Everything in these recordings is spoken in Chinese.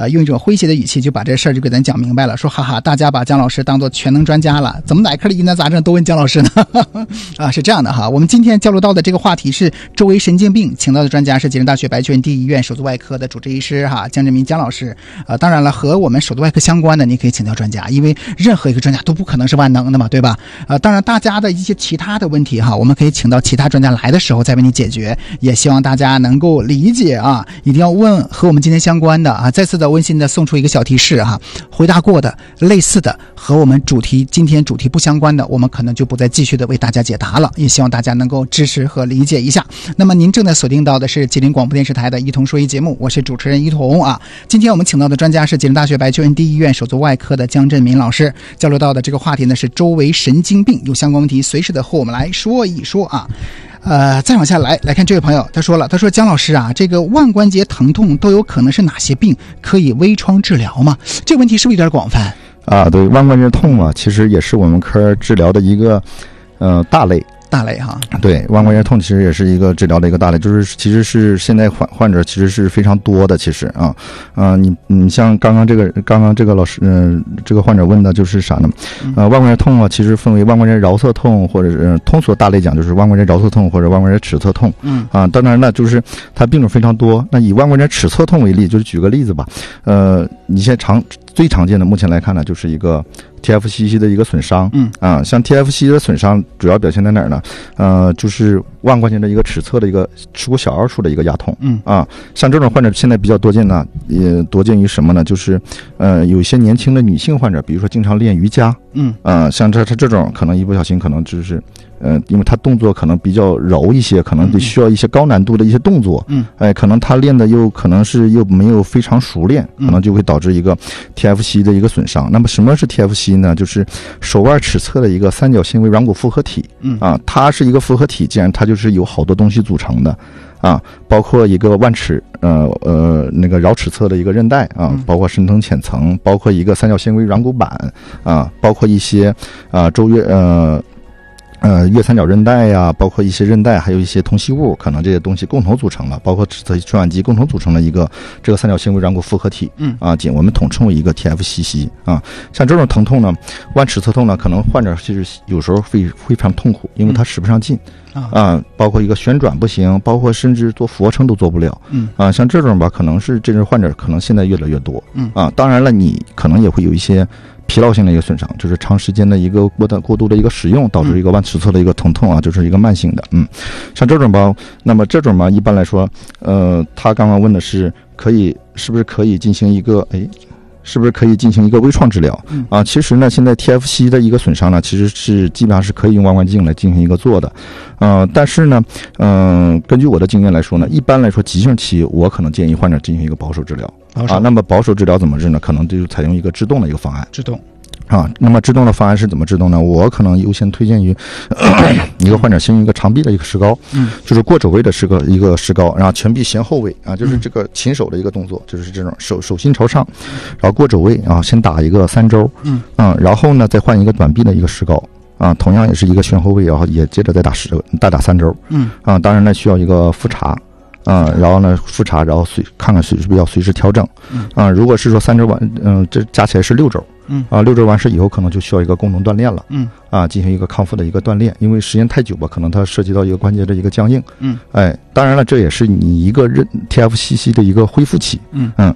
用一种诙谐的语气就把这事儿就给咱讲明白了，说哈哈，大家把姜老师当做全能专家了，怎么哪科的疑难杂症都问姜老师呢？啊，是这样的哈。我们今天交流到的这个话题是周围神经病，请到的专家是吉林大学白泉第一医院手足外科的主治医师哈姜振民姜老师。当然了，和我们手足外科相关的，你可以请教专家，因为任何一个专家都不可能是万能的嘛，对吧？当然大家的一些其他的问题哈，我们可以请到其他专家来的时候再为你解决，也希望大家能够理解啊，一定要问和我们今天相关的啊。再次的温馨的送出一个小提示哈，回答过的类似的和我们今天主题不相关的，我们可能就不再继续的为大家解答了，也希望大家能够支持和理解一下。那么您正在锁定到的是吉林广播电视台的一同说医节目，我是主持人一同啊。今天我们请到的专家是吉林大学白泉第一医院手足外科的姜振民老师，交流到的这个话题呢是周围神经病，有相关问题随时的和我们来说一说啊。再往下来看这位朋友，他说姜老师啊，这个腕关节疼痛都有可能是哪些病，可以微创治疗吗？这个问题是不是有点广泛啊？对，腕关节痛啊，其实也是我们科治疗的一个大类哈。 对，腕关节痛其实也是一个治疗的一个大类，就是其实是现在患者其实是非常多的，其实你像刚刚这个老师这个患者问的就是啥呢？腕关节痛啊，其实分为腕关节桡侧痛，或者是通俗大类讲就是腕关节桡侧痛或者腕关节尺侧痛。当然了，就是它病种非常多。那以腕关节尺侧痛为例，就是举个例子吧。你现在最常见的目前来看呢，就是一个 TFCC 的一个损伤。像 TFCC 的损伤主要表现在哪儿呢？就是腕关节的一个尺侧的一个耻骨小凹处的一个压痛。像这种患者现在比较多见呢，也多见于什么呢？就是有一些年轻的女性患者，比如说经常练瑜伽。像他这种可能一不小心可能就是因为他动作可能比较柔一些，可能得需要一些高难度的一些动作。可能他练的又可能是又没有非常熟练，可能就会导致一个 TFC 的一个损伤。那么什么是 TFC 呢？就是手腕尺侧的一个三角纤维软骨复合体。它是一个复合体，既然它就是由好多东西组成的包括一个腕尺那个桡尺侧的一个韧带包括深层浅层，包括一个三角纤维软骨板包括一些周月月三角韧带呀，包括一些韧带，还有一些同系物，可能这些东西共同组成了，包括尺侧传感肌共同组成了一个这个三角纤维软骨复合体。我们统称为一个 TFCC 像这种疼痛呢，腕尺侧痛呢，可能患者其实有时候非常痛苦，因为他使不上劲。包括一个旋转不行，包括甚至做俯卧撑都做不了。像这种吧，可能是这种患者可能现在越来越多。当然了，你可能也会有一些疲劳性的一个损伤，就是长时间的一个过度的一个使用，导致一个腕尺侧的一个疼痛就是一个慢性的。像这种吧，那么这种吧，一般来说，他刚刚问的是是不是可以进行一个微创治疗其实呢，现在 TFC 的一个损伤呢，其实是基本上是可以用腕关节镜来进行一个做的。但是呢，根据我的经验来说呢，一般来说急性期我可能建议患者进行一个保守治疗。那么保守治疗怎么治呢？可能就采用一个制动的一个方案。那么制动的方案是怎么制动呢？我可能优先推荐于一个患者先用一个长臂的一个石膏，就是过肘位的一个石膏，然后全臂前后位就是这个琴手的一个动作，就是这种手心朝上，然后过肘位先打一个3周，然后呢再换一个短臂的一个石膏同样也是一个旋后位，然后也接着再打3周，当然呢需要一个复查。然后呢复查，然后看看是不是要随时调整。如果是说3周完，这加起来是6周。6周完事以后，可能就需要一个功能锻炼了。进行一个康复的一个锻炼，因为时间太久吧，可能它涉及到一个关节的一个僵硬。当然了，这也是你一个TFCC 的一个恢复期。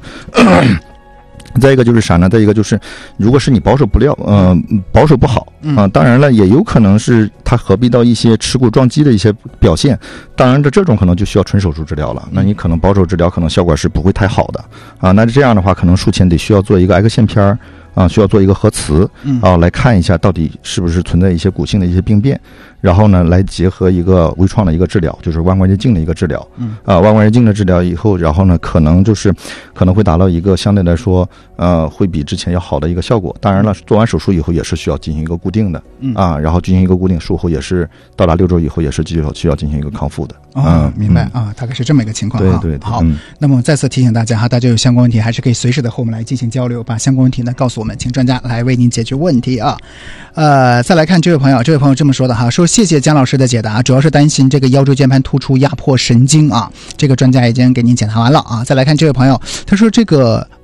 再一个就是啥呢？再一个就是，如果是你保守不好当然了，也有可能是它合并到一些耻骨撞击的一些表现。当然这种可能就需要纯手术治疗了。那你可能保守治疗可能效果是不会太好的那这样的话，可能术前得需要做一个 X 线片需要做一个核磁来看一下到底是不是存在一些骨性的一些病变，然后呢来结合一个微创的一个治疗，就是腕关节镜的一个治疗。腕关节镜的治疗以后，然后呢可能会达到一个相对来说会比之前要好的一个效果。当然了，做完手术以后也是需要进行一个固定的然后进行一个固定，术后也是到达6周以后也是需要进行一个康复的。 明白大概是这么一个情况。 对。 好，那么再次提醒大家大家有相关问题还是可以随时的和我们来进行交流，把相关问题呢告诉我们，请专家来为您解决问题再来看这位朋友这么说的说谢谢姜老师的解答，主要是担心这个腰椎间盘突出压迫神经这个专家已经给您解答完了再来看这位朋友，他说这个